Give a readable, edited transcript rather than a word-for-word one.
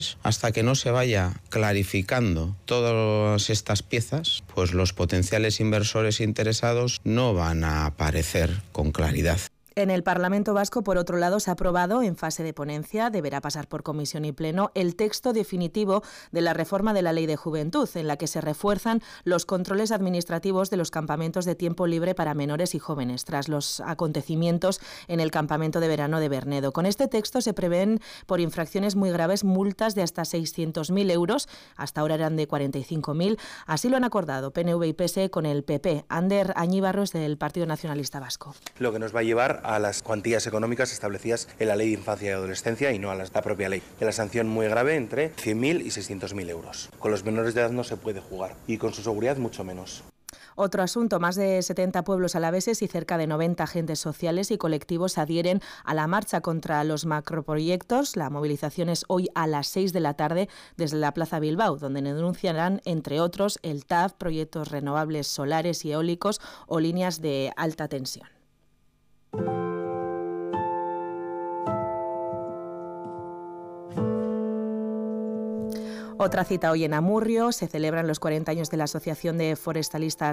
Hasta que no se vaya clarificando todas estas piezas, pues los potenciales inversores interesados no van a aparecer con claridad. En el Parlamento Vasco, por otro lado, se ha aprobado en fase de ponencia, deberá pasar por comisión y pleno, el texto definitivo de la reforma de la Ley de Juventud, en la que se refuerzan los controles administrativos de los campamentos de tiempo libre para menores y jóvenes, tras los acontecimientos en el campamento de verano de Bernedo. Con este texto se prevén, por infracciones muy graves, multas de hasta 600.000 euros, hasta ahora eran de 45.000. Así lo han acordado PNV y PSE con el PP. Ander Añíbarro, del Partido Nacionalista Vasco. Lo que nos va a llevar a las cuantías económicas establecidas en la Ley de Infancia y Adolescencia y no a la propia ley. La sanción muy grave entre 100.000 y 600.000 euros. Con los menores de edad no se puede jugar y con su seguridad mucho menos. Otro asunto, más de 70 pueblos alaveses y cerca de 90 agentes sociales y colectivos adhieren a la marcha contra los macroproyectos. La movilización es hoy a las 6 de la tarde desde la Plaza Bilbao, donde denunciarán, entre otros, el TAF, proyectos renovables solares y eólicos o líneas de alta tensión. Otra cita hoy en Amurrio, se celebran los 40 años de la Asociación de Forestalistas